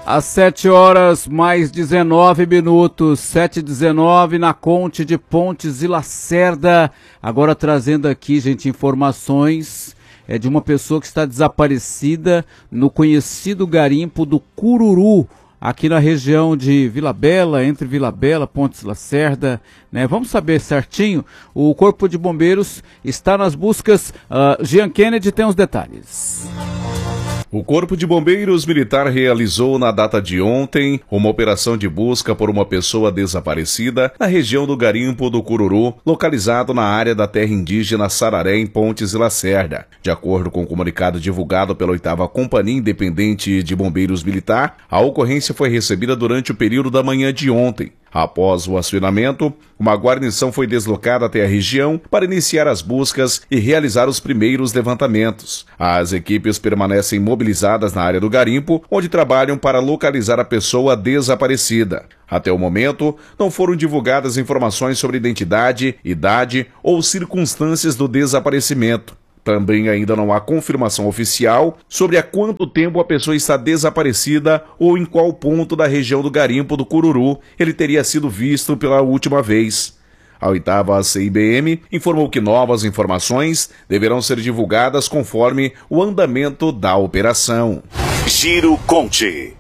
Às 7 horas mais 19 minutos, 7h19 na Conte de Pontes e Lacerda. Agora trazendo aqui, gente, informações de uma pessoa que está desaparecida no conhecido garimpo do Cururu, aqui na região de Vila Bela, entre Vila Bela, Pontes e Lacerda, né? Vamos saber certinho. O Corpo de Bombeiros está nas buscas. Jean Kennedy tem os detalhes. O Corpo de Bombeiros Militar realizou na data de ontem uma operação de busca por uma pessoa desaparecida na região do garimpo do Cururu, localizado na área da terra indígena Sararé, em Pontes e Lacerda. De acordo com o comunicado divulgado pela 8ª Companhia Independente de Bombeiros Militar, a ocorrência foi recebida durante o período da manhã de ontem. Após o acionamento, uma guarnição foi deslocada até a região para iniciar as buscas e realizar os primeiros levantamentos. As equipes permanecem mobilizadas na área do garimpo, onde trabalham para localizar a pessoa desaparecida. Até o momento, não foram divulgadas informações sobre identidade, idade ou circunstâncias do desaparecimento. Também ainda não há confirmação oficial sobre há quanto tempo a pessoa está desaparecida ou em qual ponto da região do garimpo do Cururu ele teria sido visto pela última vez. A 8ª CIBM informou que novas informações deverão ser divulgadas conforme o andamento da operação. Giro Conte.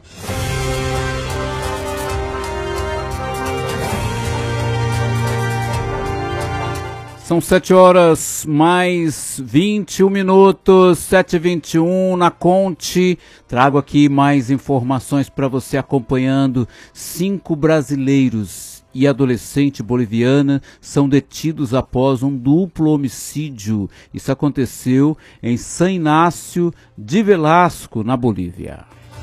São 7 horas mais 21 minutos, 7h21 na Conte. Trago aqui mais informações para você acompanhando. 5 brasileiros e adolescente boliviana são detidos após um duplo homicídio. Isso aconteceu em San Inácio de Velasco, na Bolívia.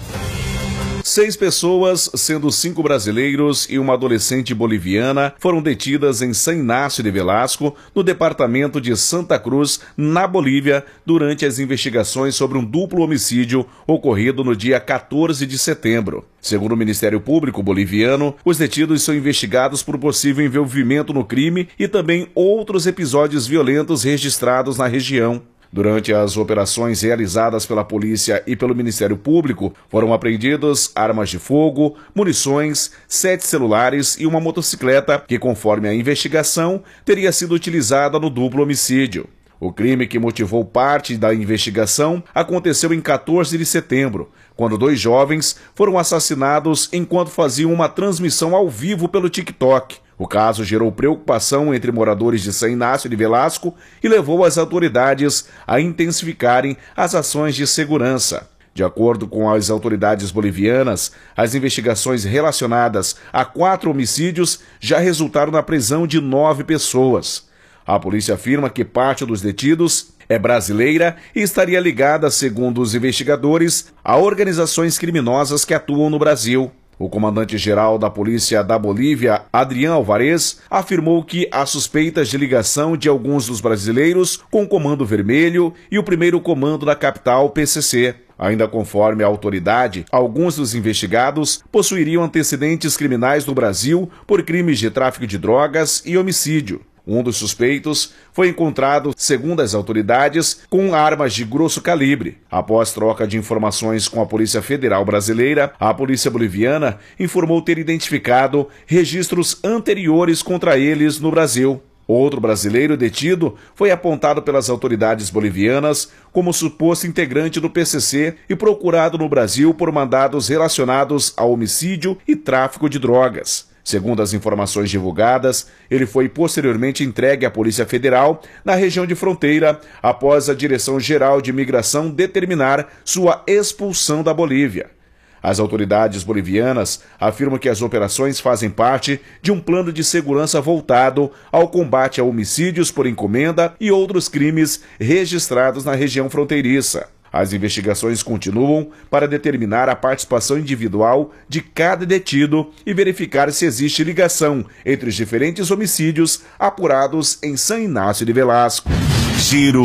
6 pessoas, sendo 5 brasileiros e uma adolescente boliviana, foram detidas em San Inácio de Velasco, no departamento de Santa Cruz, na Bolívia, durante as investigações sobre um duplo homicídio ocorrido no dia 14 de setembro. Segundo o Ministério Público boliviano, os detidos são investigados por possível envolvimento no crime e também outros episódios violentos registrados na região. Durante as operações realizadas pela polícia e pelo Ministério Público, foram apreendidos armas de fogo, munições, 7 celulares e uma motocicleta que, conforme a investigação, teria sido utilizada no duplo homicídio. O crime que motivou parte da investigação aconteceu em 14 de setembro, quando 2 jovens foram assassinados enquanto faziam uma transmissão ao vivo pelo TikTok. O caso gerou preocupação entre moradores de San Inácio de Velasco e levou as autoridades a intensificarem as ações de segurança. De acordo com as autoridades bolivianas, as investigações relacionadas a 4 homicídios já resultaram na prisão de 9 pessoas. A polícia afirma que parte dos detidos é brasileira e estaria ligada, segundo os investigadores, a organizações criminosas que atuam no Brasil. O comandante-geral da Polícia da Bolívia, Adrián Alvarez, afirmou que há suspeitas de ligação de alguns dos brasileiros com o Comando Vermelho e o primeiro comando da capital, PCC. Ainda conforme a autoridade, alguns dos investigados possuiriam antecedentes criminais no Brasil por crimes de tráfico de drogas e homicídio. Um dos suspeitos foi encontrado, segundo as autoridades, com armas de grosso calibre. Após troca de informações com a Polícia Federal Brasileira, a Polícia Boliviana informou ter identificado registros anteriores contra eles no Brasil. Outro brasileiro detido foi apontado pelas autoridades bolivianas como suposto integrante do PCC e procurado no Brasil por mandados relacionados ao homicídio e tráfico de drogas. Segundo as informações divulgadas, ele foi posteriormente entregue à Polícia Federal na região de fronteira após a Direção-Geral de Imigração determinar sua expulsão da Bolívia. As autoridades bolivianas afirmam que as operações fazem parte de um plano de segurança voltado ao combate a homicídios por encomenda e outros crimes registrados na região fronteiriça. As investigações continuam para determinar a participação individual de cada detido e verificar se existe ligação entre os diferentes homicídios apurados em San Inácio de Velasco. Giro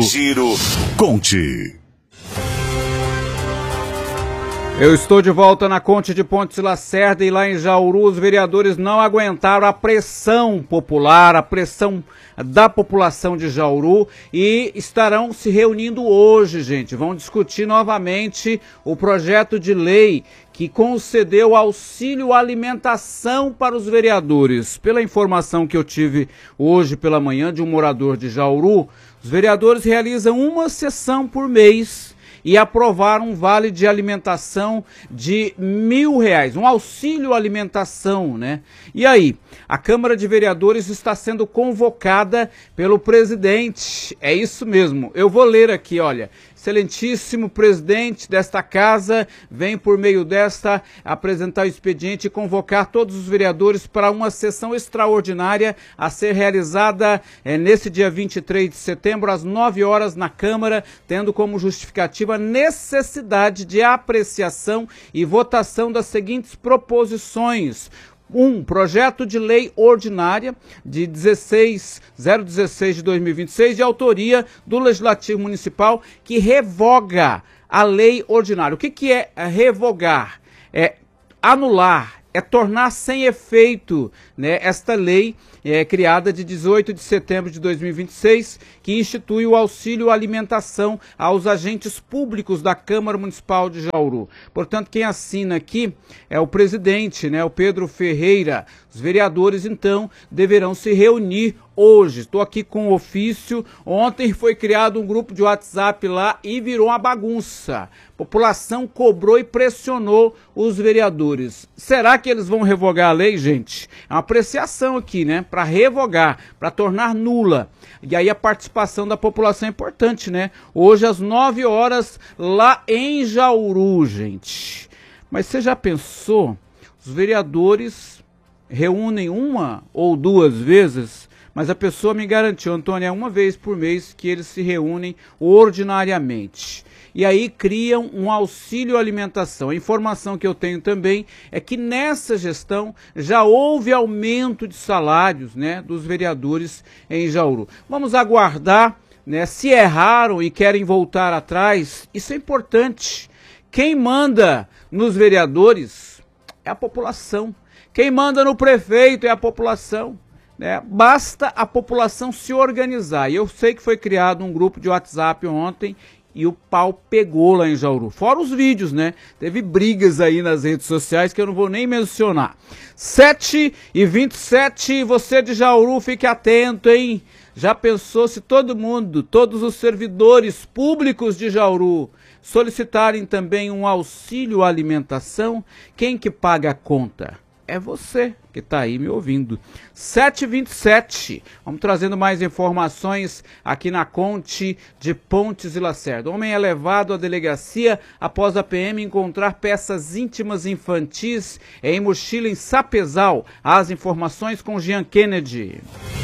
Conte. Eu estou de volta na Conte de Pontes e Lacerda e lá em Jauru os vereadores não aguentaram a pressão popular, a pressão da população de Jauru e estarão se reunindo hoje, gente. Vão discutir novamente o projeto de lei que concedeu auxílio alimentação para os vereadores. Pela informação que eu tive hoje pela manhã de um morador de Jauru, os vereadores realizam uma sessão por mês e aprovaram um vale de alimentação de R$1.000, um auxílio alimentação, né? E aí, a Câmara de Vereadores está sendo convocada pelo presidente, é isso mesmo, eu vou ler aqui, olha. Excelentíssimo presidente desta casa, vem por meio desta apresentar o expediente e convocar todos os vereadores para uma sessão extraordinária a ser realizada nesse dia 23 de setembro, às 9 horas na Câmara, tendo como justificativa a necessidade de apreciação e votação das seguintes proposições. Projeto de lei ordinária de 016 de 2026, de autoria do Legislativo Municipal, que revoga a lei ordinária. O que é revogar? É anular, é tornar sem efeito, né, esta lei criada de 18 de setembro de 2026, que institui o auxílio alimentação aos agentes públicos da Câmara Municipal de Jauru. Portanto, quem assina aqui é o presidente, né, o Pedro Ferreira. Os vereadores, então, deverão se reunir hoje. Estou aqui com o ofício. Ontem foi criado um grupo de WhatsApp lá e virou uma bagunça. A população cobrou e pressionou os vereadores. Será que eles vão revogar a lei, gente? É uma apreciação aqui, né? Para revogar, para tornar nula. E aí a participação da população é importante, né? Hoje às 9 horas lá em Jauru, gente. Mas você já pensou? Os vereadores reúnem uma ou duas vezes, mas a pessoa me garantiu, Antônio, é uma vez por mês que eles se reúnem ordinariamente. E aí criam um auxílio alimentação. A informação que eu tenho também é que nessa gestão já houve aumento de salários, né, dos vereadores em Jauru. Vamos aguardar, né, se erraram e querem voltar atrás, isso é importante. Quem manda nos vereadores é a população. Quem manda no prefeito é a população. Basta a população se organizar. E eu sei que foi criado um grupo de WhatsApp ontem e o pau pegou lá em Jauru. Fora os vídeos, né? Teve brigas aí nas redes sociais que eu não vou nem mencionar. 7h27, você de Jauru, fique atento, hein? Já pensou se todo mundo, todos os servidores públicos de Jauru solicitarem também um auxílio alimentação? Quem que paga a conta? É você que está aí me ouvindo. 7h27, vamos trazendo mais informações aqui na Conte de Pontes e Lacerda. Homem é levado à delegacia após a PM encontrar peças íntimas infantis em mochila em Sapezal. As informações com Jean Kennedy.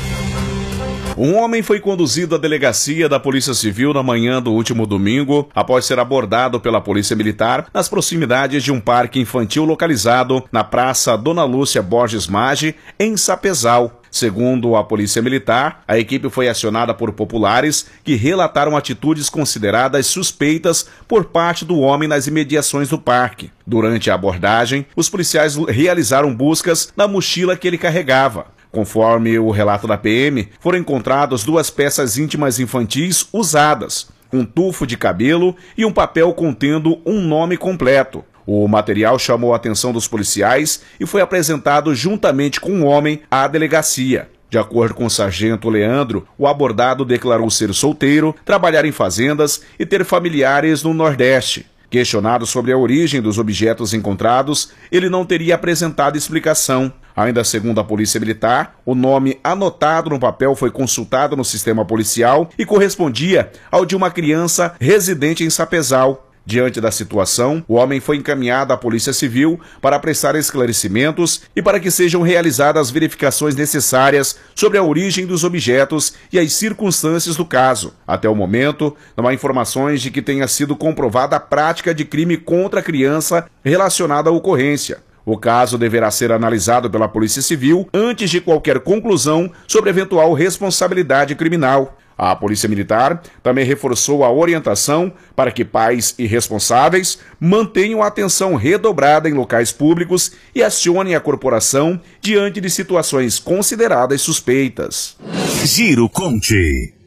Um homem foi conduzido à delegacia da Polícia Civil na manhã do último domingo, após ser abordado pela Polícia Militar nas proximidades de um parque infantil localizado na Praça Dona Lúcia Borges Maggi, em Sapezal. Segundo a Polícia Militar, a equipe foi acionada por populares que relataram atitudes consideradas suspeitas por parte do homem nas imediações do parque. Durante a abordagem, os policiais realizaram buscas na mochila que ele carregava. Conforme o relato da PM, foram encontradas 2 peças íntimas infantis usadas, um tufo de cabelo e um papel contendo um nome completo. O material chamou a atenção dos policiais e foi apresentado juntamente com um homem à delegacia. De acordo com o sargento Leandro, o abordado declarou ser solteiro, trabalhar em fazendas e ter familiares no Nordeste. Questionado sobre a origem dos objetos encontrados, ele não teria apresentado explicação. Ainda segundo a Polícia Militar, o nome anotado no papel foi consultado no sistema policial e correspondia ao de uma criança residente em Sapezal. Diante da situação, o homem foi encaminhado à Polícia Civil para prestar esclarecimentos e para que sejam realizadas as verificações necessárias sobre a origem dos objetos e as circunstâncias do caso. Até o momento, não há informações de que tenha sido comprovada a prática de crime contra a criança relacionada à ocorrência. O caso deverá ser analisado pela Polícia Civil antes de qualquer conclusão sobre eventual responsabilidade criminal. A Polícia Militar também reforçou a orientação para que pais e responsáveis mantenham a atenção redobrada em locais públicos e acionem a corporação diante de situações consideradas suspeitas. Giro Conte.